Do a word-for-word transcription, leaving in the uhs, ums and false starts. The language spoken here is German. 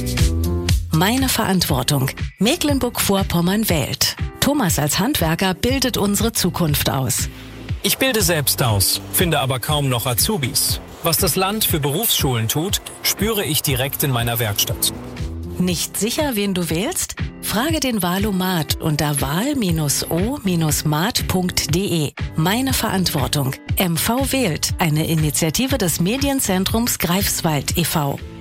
Meine Verantwortung. Mecklenburg-Vorpommern wählt. Thomas als Handwerker bildet unsere Zukunft aus. Ich bilde selbst aus, finde aber kaum noch Azubis. Was das Land für Berufsschulen tut, spüre ich direkt in meiner Werkstatt. Nicht sicher, wen du wählst? Frage den Wahlomat unter wahl o mat punkt de. Meine Verantwortung. M V wählt, eine Initiative des Medienzentrums Greifswald e V